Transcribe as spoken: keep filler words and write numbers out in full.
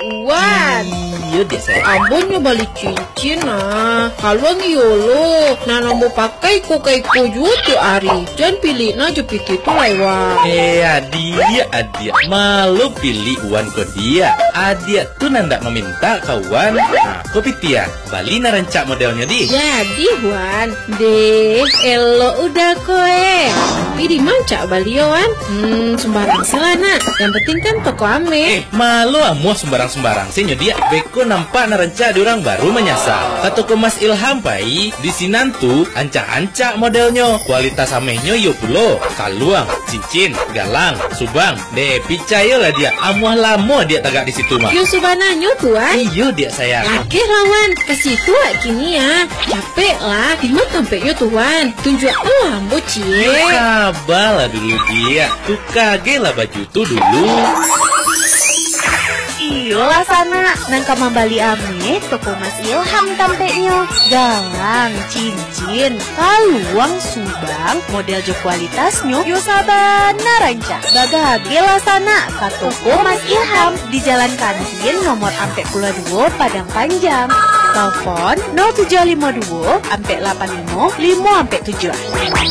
Wan. Iya deh saya. Abonnya balik cincin nah. Kalau ngiyolo, nana mau pakai ko kai ko jutu ari. Jangan pilih na jo piti tu lewat. Eh adia adia malu pilih uan ko dia. Adia tuh nandak meminta kawan. Nah, kopi tia. Bali na rancak modelnya di. Jadi Wan, deh elo udah koe. Tapi di manca Bali Wan. Hmm, sembarang selana. Yang penting kan toko ame. Eh, malu amuah sembarang-sembarang. Senyo dia beko nampak naranca diorang baru menyasar. Kata ko Mas Ilham pai, di sinantu ancak-ancak modelnya. Kualitas amehnya yo pulo. Kaluang, cincin, galang, subang. Deh, picayo lah dia. Amuah lama dia tagak di situ mah. Yo subananyo Tuan. Iyo dia sayang. Laki lawan, ke situ lah kini ya. Capek lah, di mana tampaknya Tuan. Tunjuk lambo cie. Sabar lah dulu dia. Tuh kage lah baju tuh dulu. Iyalah sana, nangka mambali ame toko Mas Ilham tampeknya. Galang, cincin, kaluang, subang, model jo kualitasnya yo sabana ranca. Bagage lah sana, ka toko Mas Ilham di Jalan Kantin nomor ampe puluh dua Padang Panjang. Telepon nol tujuh lima dua ampe delapan lima lima ampe tujuh.